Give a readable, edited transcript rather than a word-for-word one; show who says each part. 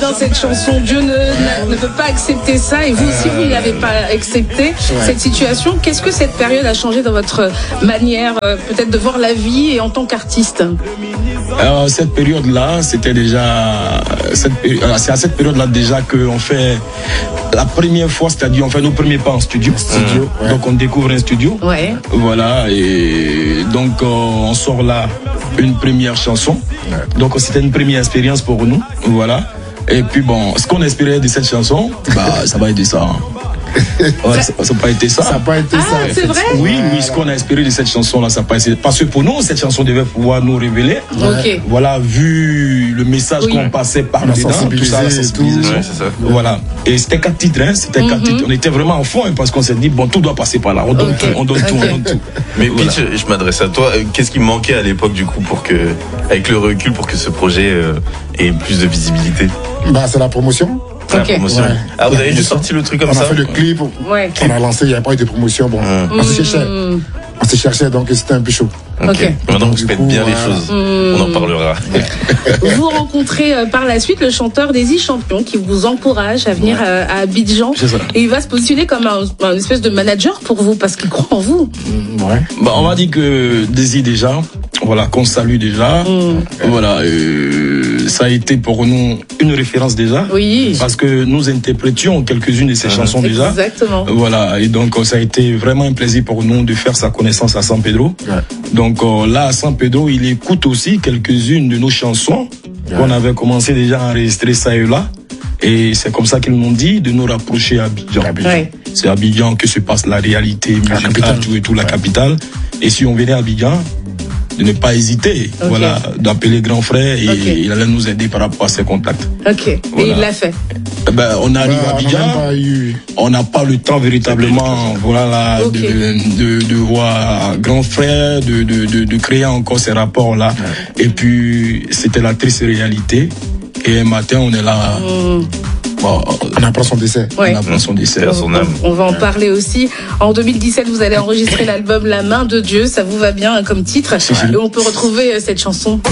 Speaker 1: dans cette chanson. Dieu ne peut pas accepter ça, et vous aussi, vous n'avez pas accepté cette situation. Qu'est-ce que cette période a changé dans votre manière, peut-être, de voir la vie et en tant qu'artiste?
Speaker 2: Cette période-là, c'était déjà... C'est à cette période-là déjà qu'on fait la première fois, c'est-à-dire on fait nos premiers pas en studio. Donc on découvre un studio.
Speaker 1: Ouais.
Speaker 2: Voilà, et donc on sort là une première chanson. Donc c'était une première expérience pour nous. Voilà. Et puis bon, ce qu'on espérait de cette chanson, ça va être ça. Ouais, ça n'a pas été ça.
Speaker 3: Ça n'a pas été ça.
Speaker 1: C'est vrai?
Speaker 2: Oui, ce qu'on a espéré de cette chanson-là, ça n'a pas été. Parce que pour nous, cette chanson devait pouvoir nous révéler.
Speaker 1: Ok.
Speaker 2: Voilà, vu le message qu'on passait par dedans, tout ça, la sensibilisation.
Speaker 4: Ouais, c'est ça.
Speaker 2: Voilà. Et c'était 4 titres, hein. C'était 4 titres. On était vraiment en fond, hein, parce qu'on s'est dit, bon, tout doit passer par là. On donne tout, on donne tout, on donne tout.
Speaker 4: Mais Pitch, je m'adresse à toi. Qu'est-ce qui manquait à l'époque, du coup, avec le recul, pour que ce projet ait plus de visibilité?
Speaker 3: C'est la promotion.
Speaker 4: La promotion.
Speaker 3: Ouais.
Speaker 4: Ah, vous avez juste sorti le truc comme ça?
Speaker 3: On a fait le clip, on a lancé, il n'y a pas eu de promotion. Bon, on se cherchait, donc c'était un peu chaud.
Speaker 1: Ok.
Speaker 4: Maintenant, vous faites bien les choses. On en parlera.
Speaker 1: Vous rencontrez par la suite le chanteur Désy Champion, qui vous encourage à venir à Abidjan. Et il va se positionner comme un espèce de manager pour vous, parce qu'il croit en vous.
Speaker 2: On va dire que Désy, déjà, voilà, qu'on salue déjà. Voilà, ça a été pour nous une référence déjà.
Speaker 1: Oui.
Speaker 2: Parce que nous interprétions quelques-unes de ses chansons déjà.
Speaker 1: Exactement.
Speaker 2: Voilà, et donc ça a été vraiment un plaisir pour nous de faire sa connaissance à San Pedro. Donc là, à San Pedro, il écoute aussi quelques-unes de nos chansons qu'on avait commencé déjà à enregistrer ça et là. Et c'est comme ça qu'ils m'ont dit de nous rapprocher à Abidjan. C'est à Abidjan que se passe la réalité musicale, tout la capitale. Et si on venait à Abidjan, de ne pas hésiter, voilà, d'appeler grand frère et il allait nous aider par rapport à ses contacts.
Speaker 1: Ok. Voilà. Et il l'a fait.
Speaker 2: On arrive à Abidjan, on n'a pas le temps véritablement, voilà, de voir grand frère, de créer encore ces rapports là. Et puis c'était la triste réalité. Et un matin, on est là. On apprend son décès.
Speaker 1: Ouais.
Speaker 2: On apprend son décès.
Speaker 1: On va en parler aussi. En 2017, vous allez enregistrer l'album La Main de Dieu. Ça vous va bien comme titre. Et on peut retrouver cette chanson.